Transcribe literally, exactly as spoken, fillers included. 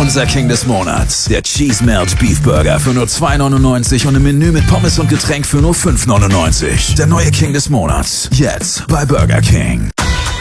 Unser King des Monats. Der Cheese Melt Beef Burger für nur zwei neunundneunzig und im Menü mit Pommes und Getränk für nur fünf neunundneunzig. Der neue King des Monats. Jetzt bei Burger King.